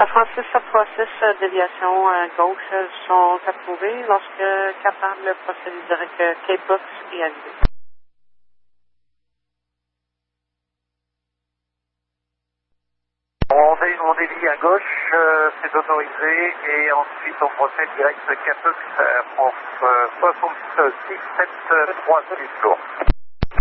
Francis 736, déviation gauche sont approuvées lorsque capable de procéder direct Cape Box et arrivé. On dévie à gauche, c'est autorisé, et ensuite on procède direct Cape Box, France 66 7 3 6 jours.